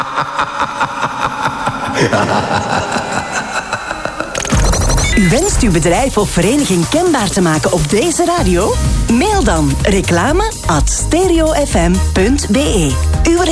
U wenst uw bedrijf of vereniging kenbaar te maken op deze radio? Mail dan reclame@stereofm.be. Uw